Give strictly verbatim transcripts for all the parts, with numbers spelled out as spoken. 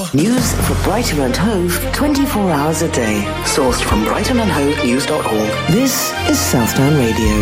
News for Brighton and Hove twenty-four hours a day. Sourced from brighton and hove news dot org. This is Southdown Radio.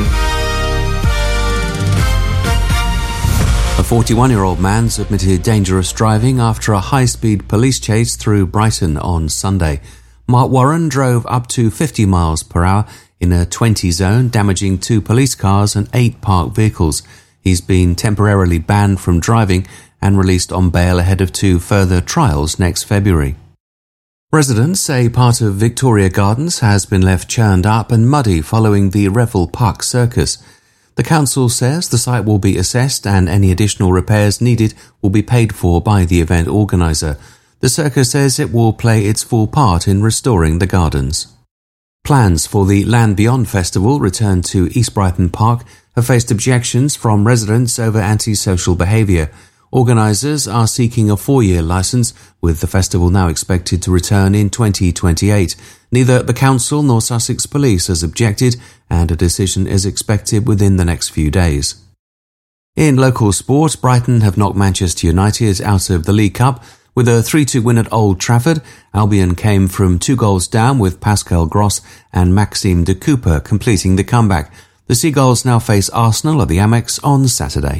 A forty-one-year-old man's admitted dangerous driving after a high-speed police chase through Brighton on Sunday. Mark Warren drove up to fifty miles per hour in a twenty zone, damaging two police cars and eight parked vehicles. He's been temporarily banned from driving and released on bail ahead of two further trials next February. Residents say part of Victoria Gardens has been left churned up and muddy following the Revel Park circus. The council says the site will be assessed and any additional repairs needed will be paid for by the event organiser. The circus says it will play its full part in restoring the gardens. Plans for the Land Beyond Festival return to East Brighton Park have faced objections from residents over antisocial behaviour. Organisers are seeking a four-year licence, with the festival now expected to return in twenty twenty-eight. Neither the council nor Sussex Police has objected, and a decision is expected within the next few days. In local sport, Brighton have knocked Manchester United out of the League Cup. With a three two win at Old Trafford, Albion came from two goals down with Pascal Gross and Maxime de Cooper completing the comeback. The Seagulls now face Arsenal at the Amex on Saturday.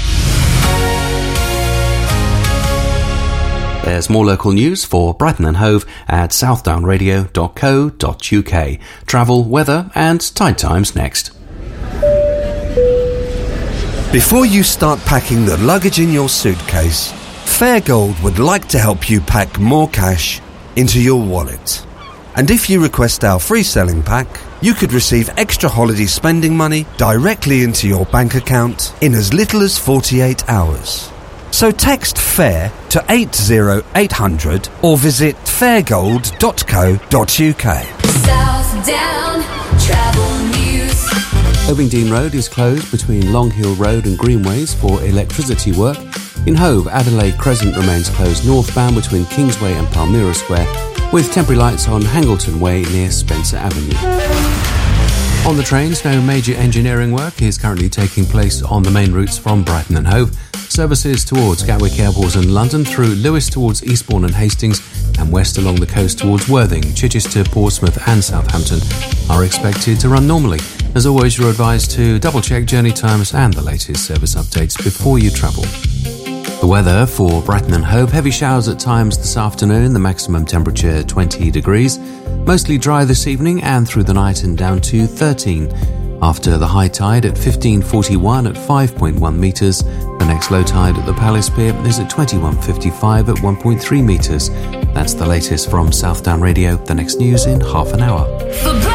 There's more local news for Brighton and Hove at southdown radio dot co dot uk. Travel, weather and tide times next. Before you start packing the luggage in your suitcase, Fairgold would like to help you pack more cash into your wallet. And if you request our free selling pack, you could receive extra holiday spending money directly into your bank account in as little as forty-eight hours. So text FAIR to eight zero eight hundred or visit fairgold dot co dot uk. Southdown Travel News. Ovingdean Road is closed between Long Hill Road and Greenways for electricity work. In Hove, Adelaide Crescent remains closed northbound between Kingsway and Palmyra Square, with temporary lights on Hangleton Way near Spencer Avenue. On the trains, no major engineering work is currently taking place on the main routes from Brighton and Hove. Services towards Gatwick Airport and London, through Lewes towards Eastbourne and Hastings, and west along the coast towards Worthing, Chichester, Portsmouth and Southampton are expected to run normally. As always, you're advised to double-check journey times and the latest service updates before you travel. The weather for Brighton and Hove: heavy showers at times this afternoon, the maximum temperature twenty degrees. Mostly dry this evening and through the night and down to thirteen. After the high tide at fifteen forty-one at five point one metres, the next low tide at the Palace Pier is at twenty-one fifty-five at one point three metres. That's the latest from Southdown Radio. The next news in half an hour.